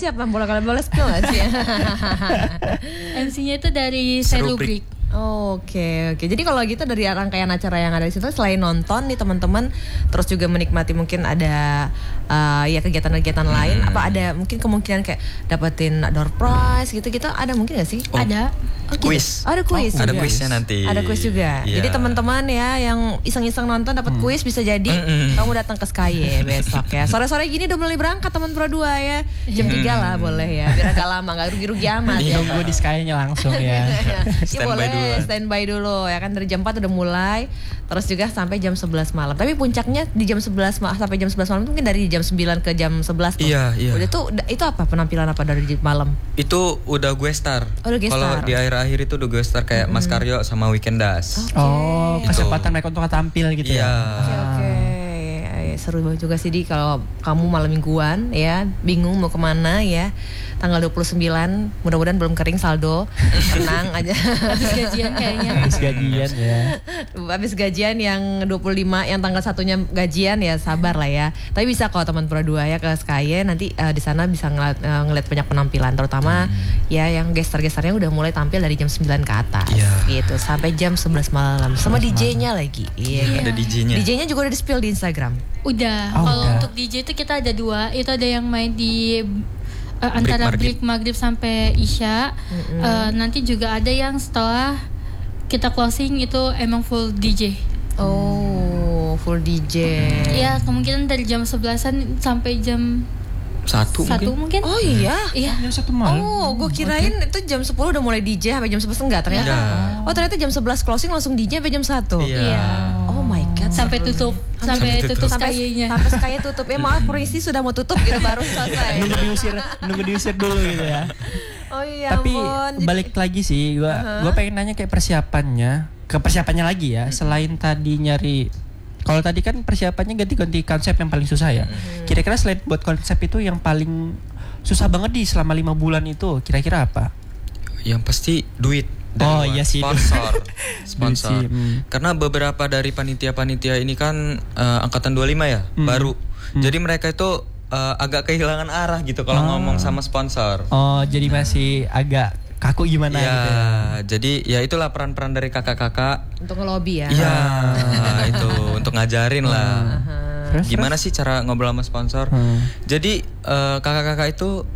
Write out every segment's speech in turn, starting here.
siapa? Boleh spill nggak sih? MC-nya itu dari Serubrik. Oke. Jadi kalau gitu dari rangkaian acara yang ada di situ, selain nonton nih teman-teman, terus juga menikmati mungkin ada ya kegiatan-kegiatan lain, apa ada mungkin kemungkinan kayak dapetin door prize gitu-gitu, ada mungkin nggak sih? Ada. Kuis. Ada kuis. Ada kuisnya nanti. Ada kuis juga. Iya. Jadi teman-teman ya yang iseng-iseng nonton dapat kuis, bisa jadi kamu datang ke Sky besok ya. Sore-sore gini udah mulai berangkat teman Pro 2 ya. Jam 3 lah boleh ya. Biar agak lama, enggak rugi-rugi amat ya. Tunggu di Sky-nya langsung ya. Ya boleh standby dulu ya kan, dari jam 4 udah mulai. Terus juga sampai jam 11 malam. Tapi puncaknya di jam 11 sampai jam 11 malam itu mungkin dari jam 9 ke jam 11 tuh. Iya. Udah tuh itu apa penampilan apa dari malam? Itu udah gue star. Udah gue Kalau star. di akhir-akhir itu udah gue star kayak Mas Karyo sama Weekendas. Oh, kesempatan mereka untuk tampil gitu Iya. ya. Oke. Seru juga sih di kalau kamu malam mingguan ya, bingung mau kemana ya. Tanggal 29 mudah-mudahan belum kering saldo. Tenang aja. Habis gajian kayaknya. Habis gajian ya. Habis gajian yang 25, yang tanggal 1-nya gajian ya sabar lah ya. Tapi bisa kok teman Pro 2 ya ke Sky nanti di sana bisa ngeliat banyak penampilan, terutama ya yang gestar-gestarnya udah mulai tampil dari jam 9 ke atas gitu sampai jam 11 malam sama DJ-nya lagi. Iya. Ada DJ-nya. DJ-nya juga udah di-spill di Instagram. Udah. Kalau untuk DJ itu kita ada 2. Itu ada yang main di antara break maghrib sampai isya. Nanti juga ada yang setelah kita closing itu emang full DJ. Oh, full DJ. Iya, kemungkinan dari jam 11-an sampai jam 1 mungkin. Oh iya. Jam 1 malam. Oh, gue kirain itu jam 10 udah mulai DJ sampai jam 11 enggak ternyata. Oh, ternyata jam 11 closing langsung DJ sampai jam 1. Iya. Oh my god. Sampai tutup. Sampai tutup Sky-nya. Sampai Sky tutup. Maaf, permisi sudah mau tutup gitu baru selesai. Nunggu diusir dulu gitu ya. Oh iya. Tapi ampun. balik lagi sih, gua pengen nanya kayak persiapannya lagi ya. Selain tadi nyari, kalau tadi kan persiapannya ganti-ganti konsep yang paling susah ya. Kira-kira selain buat konsep itu yang paling susah banget di selama 5 bulan itu kira-kira apa? Yang pasti duit. Iya sih. Sponsor. Karena beberapa dari panitia-panitia ini kan angkatan 25 ya, baru. Jadi mereka itu agak kehilangan arah gitu kalau ngomong sama sponsor. Oh, jadi masih agak kaku gimana ya, gitu ya. Jadi ya itulah peran-peran dari kakak-kakak untuk ngelobi ya. Iya, itu untuk ngajarin lah. Gimana sih cara ngobrol sama sponsor? Jadi kakak-kakak itu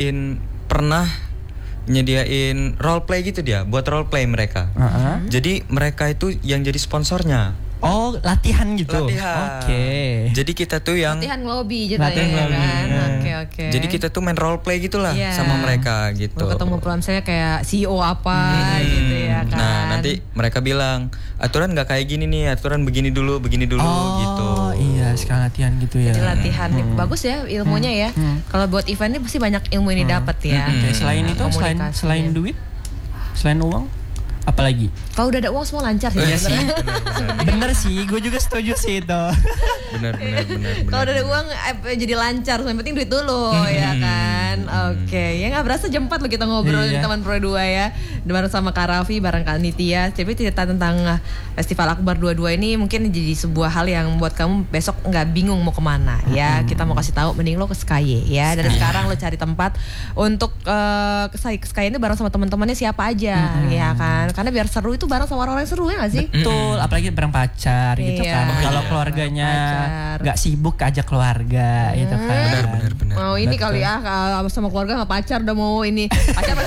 pernah nyediain role play gitu dia, buat role play mereka. Jadi mereka itu yang jadi sponsornya. Oh, latihan gitu. Latihan. Oke. Jadi kita tuh yang latihan lobby gitu ya kan. Oke. Jadi kita tuh main role play gitulah sama mereka gitu. Mau ketemu misalnya kayak CEO apa gitu ya kan. Nah, nanti mereka bilang, aturan enggak kayak gini nih, aturan begini dulu gitu. Oh, iya, sekali latihan gitu ya. Jadi latihan bagus ya ilmunya ya. Kalau buat event ini pasti banyak ilmu ini dapat ya. Selain itu, selain duit, selain uang, apalagi? Kalau udah ada uang semua lancar sih. Iya sih. Bener sih, gue juga setuju sih itu. Bener. Kalau udah ada uang jadi lancar, yang penting duit dulu ya kan. Oke, ya nggak berasa jam 4 loh kita ngobrol di Taman Pro 2 ya. Bareng sama Kak Raffi, bareng Kak Nitya. Tapi cerita tentang Festival Akbar 22 ini mungkin jadi sebuah hal yang membuat kamu besok nggak bingung mau kemana ya. Kita mau kasih tahu, mending lo ke Sky ya. Dari sekarang lo cari tempat untuk ke Sky ini bareng sama teman-temannya siapa aja ya kan. Karena biar seru itu bareng sama orang-orang seru ya nggak sih? Betul, apalagi bareng pacar gitu kan. Kalau keluarganya nggak sibuk, ajak keluarga gitu kan. Benar. Mau ini kali ya sama keluarga nggak pacar udah mau ini pacar.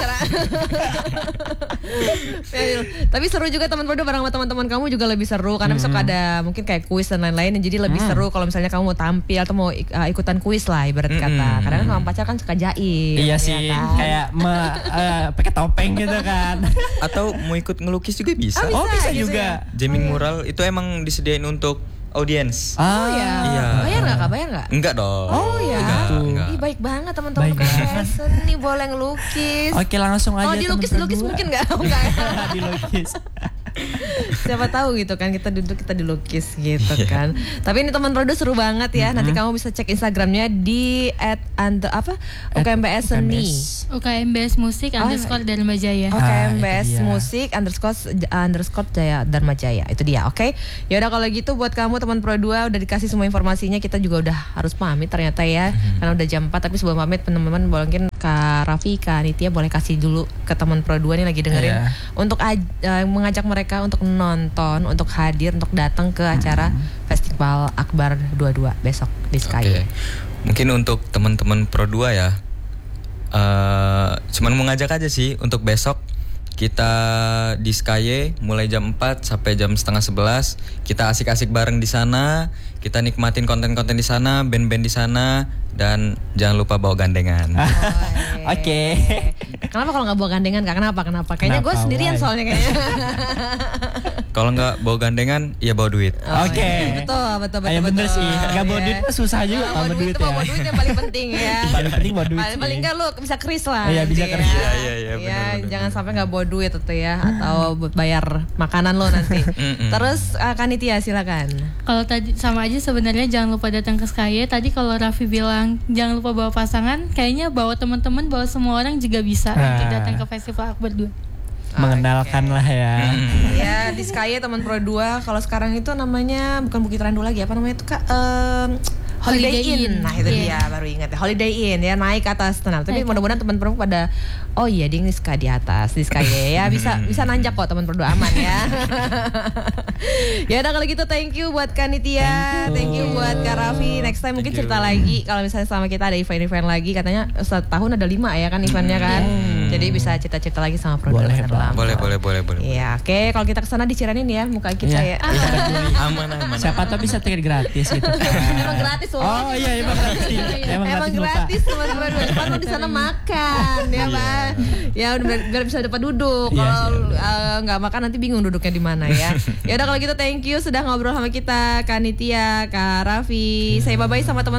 Tapi seru juga teman Pro 2 bareng sama teman-teman kamu juga lebih seru karena besok ada mungkin kayak kuis dan lain-lain, jadi lebih seru kalau misalnya kamu mau tampil atau mau ikutan kuis lah ibarat kata. Karena sama pacar kan suka jaim. Iya sih, kan? kayak pakai topeng gitu kan. Atau mau ikut ngelukis juga bisa. Oh, bisa gitu juga. Jamming mural itu emang disediain untuk audiens. Oh ya. Iya. Bayar nggak Kak? Bayar nggak? Enggak dong. Oh ya. Enggak. Ih, baik banget teman-teman seni boleh ngelukis. Oke, langsung aja. Oh, dilukis mungkin nggak? Enggak. Dilukis. Siapa tahu gitu kan, kita duduk kita dilukis gitu kan. Tapi ini teman Pro 2 seru banget ya. Nanti kamu bisa cek Instagramnya di @UKMBS Seni. UKMBS Musik _Dharma Jaya. UKMBS Musik _Jaya Dharma Jaya. Itu dia, oke? Ya udah kalau gitu buat kamu teman Pro 2 udah dikasih semua informasinya, kita juga udah harus pamit ternyata ya. Karena udah jam 4, tapi sebelum pamit teman-teman mungkin Kak Raffi, Kak Nitya boleh kasih dulu ke teman Pro 2 nih lagi dengerin untuk mengajak mereka untuk nonton, untuk hadir, untuk datang ke acara Festival Akbar 22 besok di Sky. Okay. Mungkin untuk teman-teman Pro 2 ya, cuman mau ngajak aja sih untuk besok kita di Sky mulai jam 4 sampai jam setengah 11. Kita asik-asik bareng di sana. Kita nikmatin konten-konten di sana, band-band di sana, dan jangan lupa bawa gandengan. Oke. Kenapa kalau nggak bawa gandengan, Kak? Kenapa? Kayaknya gue sendirian soalnya kayaknya. Kalau nggak bawa gandengan, ya bawa duit. Oke. Betul. Ayo bener sih. Nggak bawa duit mah susah juga. Bawa duit ya. Bawa duit yang paling penting ya. Paling penting bawa duit. Paling nggak lu bisa kris lah. Iya bisa kris. Iya. Jangan sampai nggak bawa duit itu ya, atau bayar makanan lo nanti. Terus Kak Nitya silakan. Kalau tadi sama aja sebenarnya, jangan lupa datang ke Sky. Tadi kalau Raffi bilang jangan lupa bawa pasangan, kayaknya bawa teman-teman, bawa semua orang juga bisa untuk datang ke Festival Akbar 2. Mengenalkan lah ya. Ya di Sky teman Pro 2. Kalau sekarang itu namanya bukan Bukit Randu lagi, apa namanya itu Kak? Holiday Inn. Nah itu dia, baru ingat ya, Holiday Inn ya, naik ke atas tenang. Tapi mudah-mudahan teman-teman pada dia di Sky di atas, di Sky ya bisa nanjak kok teman berdua, aman ya. Ya udah kalau gitu thank you buat Kak Nitya, thank you buat Kak Raffi. Next time mungkin cerita lagi kalau misalnya sama kita ada event-event lagi, katanya setahun ada 5 ya kan eventnya kan. Jadi bisa cerita-cerita lagi sama produk Boleh. Iya, oke. Kalau kita kesana diciranin ya muka kita ya. Aman. Siapa tahu bisa tiket gratis gitu. Emang gratis. Oh iya emang gratis. Emang gratis teman-teman. Cuma di sana makan ya Pak. Ya udah biar bisa dapat duduk. Kalau nggak makan nanti bingung duduknya di mana ya. Ya udah kalau gitu thank you sudah ngobrol sama kita Kak Nitya, Kak Raffi. Saya bye-bye sama teman